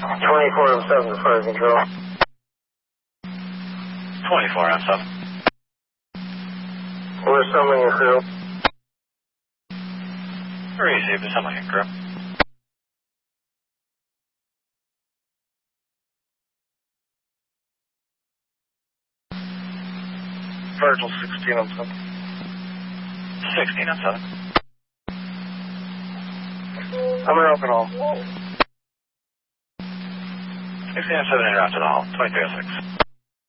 24 on 7 to fire control. 24 on 7. We're assembling a crew. Received, assembling a crew. Virgil 16 on 7. 16 on 7. I'm in open hall. 16 on 7 interrupt to the hall. 2306.